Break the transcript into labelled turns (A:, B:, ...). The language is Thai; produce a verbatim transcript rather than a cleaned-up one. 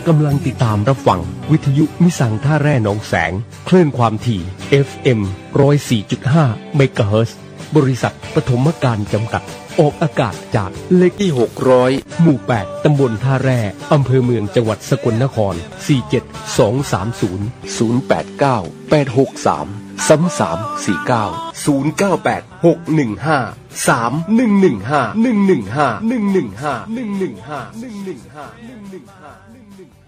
A: กำลังติดตามรับฟังวิทยุมิสังท่าแร่หนองแสงคลื่นความถี่ เอฟ เอ็ม หนึ่งศูนย์สี่จุดห้า เมกะเฮิรตซ์บริษัทปฐมการจำกัดออกอากาศจากเลขที่หกร้อยหมู่แปดตำบลท่าแร่อำเภอเมืองจังหวัดสกลนครสี่ เจ็ด สอง สาม ศูนย์ ศูนย์ แปด เก้า แปด หก สาม สาม สาม สี่ เก้า ศูนย์ เก้า แปด หก หนึ่ง ห้า สาม หนึ่ง หนึ่ง ห้า หนึ่ง หนึ่ง ห้า หนึ่ง หนึ่ง ห้า หนึ่ง หนึ่ง ห้า หนึ่ง หนึ่ง ห้า หนึ่ง หนึ่ง ห้า